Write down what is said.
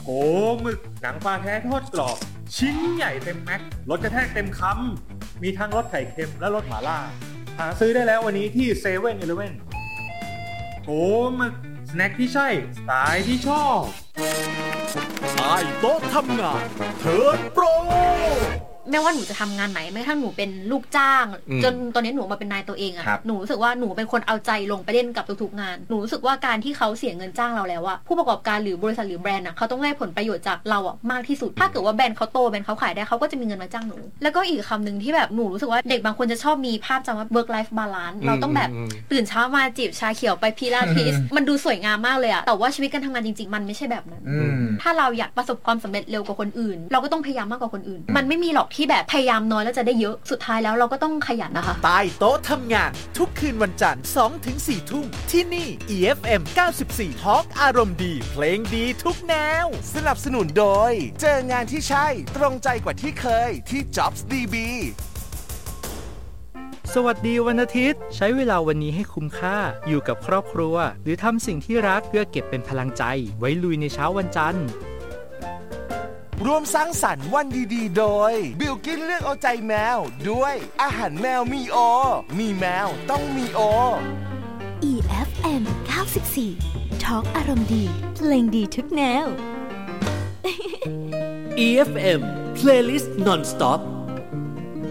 โกหมึกหนังปลาแท้ทอดกรอบชิ้นใหญ่เต็มแม็กรสกระแทกเต็มคำมีทั้งรสไข่เค็มและรสหม่าล่าหาซื้อได้แล้ววันนี้ที่เซเว่นอีเลฟเว่นโกหมึกสแน็คที่ใช่สไตล์ที่ชอบใต้โต๊ะทำงานเทิร์นโปรไม่ว่าหนูจะทำงานไหนแม้กระทั่งหนูเป็นลูกจ้างจนตอนนี้หนูมาเป็นนายตัวเองอะหนูรู้สึกว่าหนูเป็นคนเอาใจลงไปเล่นกับทุกๆงานหนูรู้สึกว่าการที่เขาเสียเงินจ้างเราแล้วอะผู้ประกอบการหรือบริษัทหรือแบรนด์อะเขาต้องได้ผลประโยชน์จากเราอะมากที่สุดถ้าเกิดว่าแบรนด์เขาโตแบรนด์เขาขายได้เขาก็จะมีเงินมาจ้างหนูแล้วก็อีกคำนึงที่แบบหนูรู้สึกว่าเด็กบางคนจะชอบมีภาพจำว่า work life balance เราต้องแบบตื่นเช้ามาจิบชาเขียวไปพิลาทิสมันดูสวยงามมากเลยอะแต่ว่าชีวิตการทำงานจริงๆมันไม่ใช่แบบนั้นถ้าเราอยากประสบความสำเร็จเร็วกว่าคนอื่นเราก็ต้องพยายามมากกว่าคนอื่นมันไม่มีหรอกที่แบบพยายามน้อยแล้วจะได้เยอะสุดท้ายแล้วเราก็ต้องขยันนะคะใต้โต๊ะทำงานทุกคืนวันจันทร์ 2-4 ทุ่มที่นี่ EFM 94 Talk อารมณ์ดีเพลงดีทุกแนวสนับสนุนโดยเจองานที่ใช่ตรงใจกว่าที่เคยที่ Jobs DB สวัสดีวันอาทิตย์ใช้เวลาวันนี้ให้คุ้มค่าอยู่กับครอบครัวหรือทำสิ่งที่รักเพื่อเก็บเป็นพลังใจไว้ลุยในเช้าวันจันทร์ร่วมสร้างสรรค์วันดีๆโดยบิลกิ้นเลือกเอาใจแมวด้วยอาหารแมวมีโอมีแมวต้องมีโอ EFM 94 Talk อารมณ์ดีเพลงดีทุกแนว EFM Playlist Non-Stop